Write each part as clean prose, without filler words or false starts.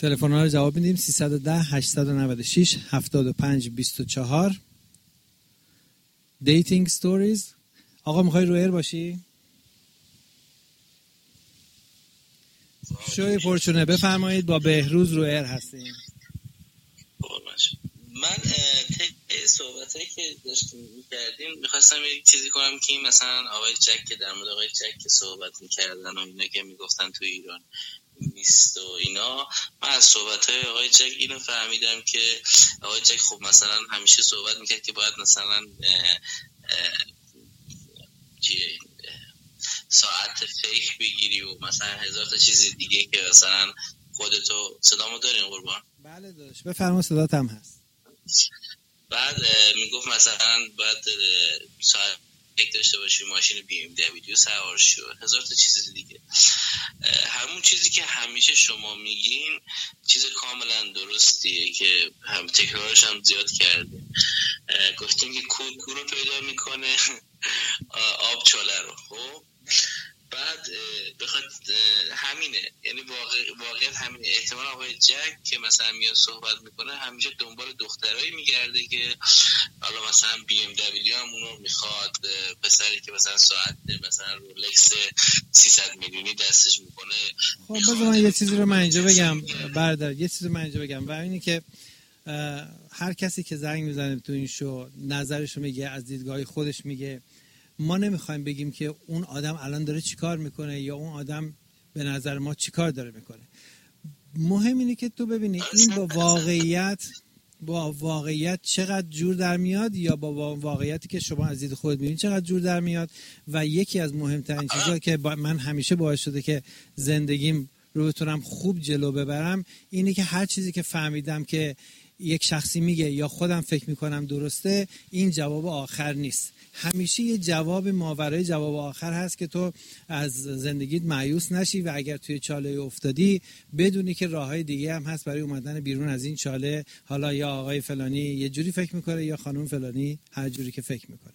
تلفن ها رو جواب میدیم. 310 896 75 24. دیتینگ ستوریز. آقا میخوای رو ایر باشی؟ شوی پرچونه بفرمایید. با بهروز رو ایر هستیم. من صحبتایی که داشتیم می‌کردیم می‌خواستم یک چیزی کنم که مثلا آقای جک که در مورد آقای جک که صحبت می‌کردن و اینا که میگفتن تو ایران نیست و اینا، من از صحبت‌های آقای جک اینو فهمیدم که آقای جک خب مثلا همیشه صحبت می‌کرد که باید مثلا ساعت فیک بگیری و مثلا هزار تا چیز دیگه که مثلا خودتو صدامو دارین قربان؟ بله داداش بفرما، صدات هم هست. بعد میگفت مثلا باید ساعت فیک داشته باشی، ماشین بی ام دبلیو سوار شو، هزار تا چیز دیگه. همون چیزی که همیشه شما میگین چیز کاملا درستیه که هم تکرارش هم زیاد کردیم. گفتیم که کور رو پیدا میکنه آب چاله رو. خب بعد بخواد همینه، یعنی واقعیت همینه. احتمال آقای جک که مثلا میاد صحبت میکنه همیشه دنبال دخترایی میگرده که حالا مثلا بی ام دبلیو هم اونو میخواد، پسری که مثلا ساعت مثلا رولکس 300 میلیونی دستش میکنه. خب بذار من یه چیزی رو من اینجا بگم بردار، یه چیزی رو من اینجا بگم و اینی که هر کسی که زنگ میزنه تو این شو نظرش رو میگه، از دیدگاه خودش میگه. ما نمیخوایم بگیم که اون آدم الان داره چیکار میکنه یا اون آدم به نظر ما چیکار داره میکنه. مهم اینه که تو ببینی این با واقعیت چقدر جور در میاد یا با واقعیتی که شما از دید خود میبینید چقدر جور در میاد. و یکی از مهمترین چیزا که من همیشه باعث شده که زندگیم رو بتونم خوب جلو ببرم اینه که هر چیزی که فهمیدم که یک شخصی میگه یا خودم فکر میکنم درسته، این جواب آخر نیست. همیشه یه جواب ماورای جواب آخر هست که تو از زندگیت مایوس نشی و اگر توی چاله افتادی بدونی که راههای دیگه هم هست برای اومدن بیرون از این چاله. حالا یا آقای فلانی یه جوری فکر میکنه یا خانم فلانی هر جوری که فکر میکنه.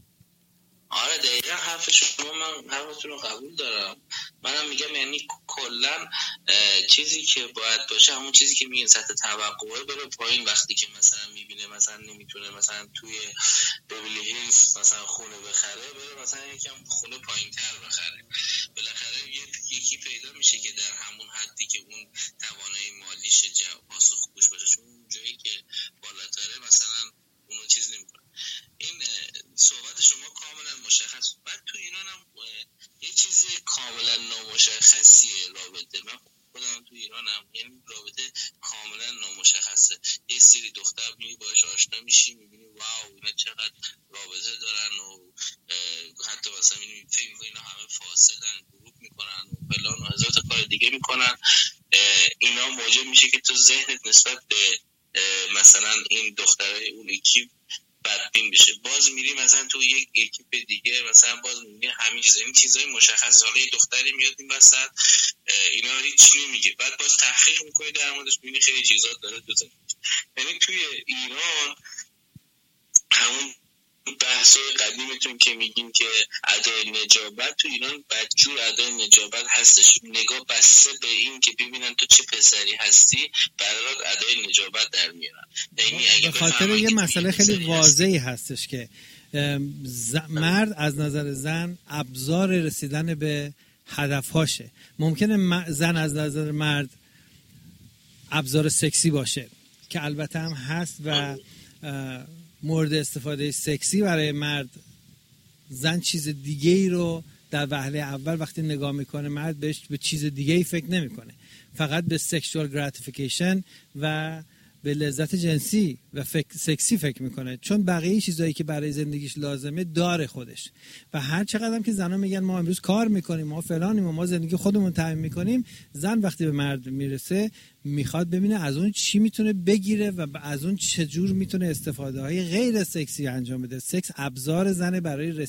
آره دقیقا حرف شما، من حرفتون رو قبول دارم. منم میگم یعنی کلا چیزی که باید باشه همون چیزی که میگن سطح توقعه بره پایین. وقتی که مثلا میبینه مثلا نمیتونه مثلا توی بیبلی هیلز مثلا خونه بخره، بره مثلا یکم خونه پایینتر بخره. بالاخره یکی پیدا میشه که در همون حدی که اون توانایی مالیش پاسخگوش باشه، چون اون جایی که بالاتره مثلا اونو چیز نمیکنه. این صحبت شما کاملا مشخص. بعد تو ایران هم یه چیز کاملا نامشخصیه رابطه. من خودم تو ایرانم، یعنی رابطه کاملا نامشخصه. یه سری دختر میبینی باهاش آشنا میشی، میبینی واو اینا چقدر رابطه دارن و حتی مثلا میبینی فکر میکنی اینا همه فاسدن، گروه میکنن و فلان و هزار تا کار دیگه میکنن. اینا موجب میشه که تو ذهنت نسبت به مثلا این دخترای اون اکیپ بدبین بشه. باز میری مثلا تو یک اکیپ دیگه مثلا باز میبینی همین چیزا، این چیزای مشخص. حالا یه دختری میاد این وسط اینا رو هیچ نمیگه، بعد باز تحقیق میکنی در موردش، میبینی خیلی چیزا داره تو زندگی. یعنی توی ایران همون بحثای قدیمتون که میگیم که ادای نجابت، تو ایران بدجور ادای نجابت هستش. نگاه بسته به این که ببینن تو چه پسری هستی برات ادای نجابت در میارن. یعنی اگه به خاطر یه مسئله خیلی واضحی هستش که مرد از نظر زن ابزار رسیدن به هدفهاشه. ممکنه زن از نظر مرد ابزار سکسی باشه که البته هم هست و مورد استفاده سکسی برای مرد. زن چیز دیگه ای رو در وهله اول وقتی نگاه میکنه مرد بهش به چیز دیگه ای فکر نمیکنه، فقط به سکشوال گراتیفیکیشن و به لذت جنسی و سکسی فکر میکنه، چون بقیه چیزایی که برای زندگیش لازمه داره خودش. و هر چقدر هم که زنا میگن ما امروز کار میکنیم، ما فلانیم و ما زندگی خودمون تامین میکنیم، زن وقتی به مرد میرسه میخواد ببینه از اون چی میتونه بگیره و از اون چجور میتونه استفاده های غیر سکسی انجام بده. سکس ابزار زنه برای